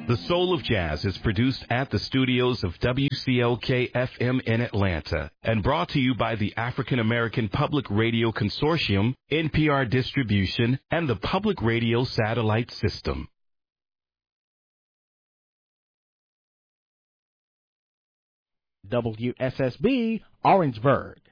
The Soul of Jazz is produced at the studios of WCLK-FM in Atlanta and brought to you by the African American Public Radio Consortium, NPR Distribution, and the Public Radio Satellite System. WSSB, Orangeburg.